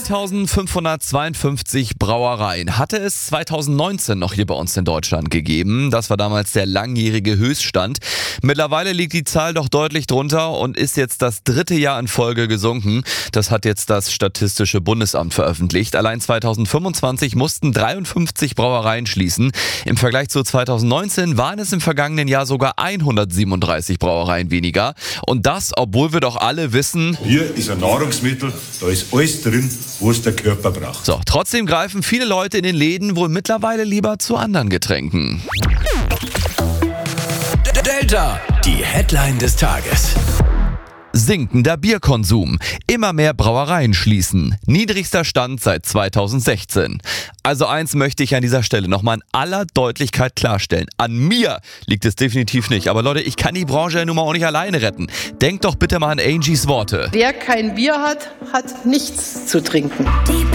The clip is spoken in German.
1552 Brauereien hatte es 2019 noch hier bei uns in Deutschland gegeben. Das war damals der langjährige Höchststand. Mittlerweile liegt die Zahl doch deutlich drunter und ist jetzt das 3. Jahr in Folge gesunken. Das hat jetzt das Statistische Bundesamt veröffentlicht. Allein 2025 mussten 53 Brauereien schließen. Im Vergleich zu 2019 waren es im vergangenen Jahr sogar 137 Brauereien weniger. Und das, obwohl wir doch alle wissen, Bier ist ein Nahrungsmittel, da ist alles drin, was der Körper braucht. so, trotzdem greifen viele Leute in den Läden wohl mittlerweile lieber zu anderen Getränken. Delta, die Headline des Tages. Sinkender Bierkonsum. Immer mehr Brauereien schließen. Niedrigster Stand seit 2016. Also eins möchte ich an dieser Stelle nochmal in aller Deutlichkeit klarstellen. An mir liegt es definitiv nicht. Aber Leute, ich kann die Branche ja nun mal auch nicht alleine retten. Denkt doch bitte mal an Angies Worte. Wer kein Bier hat, hat nichts zu trinken. Die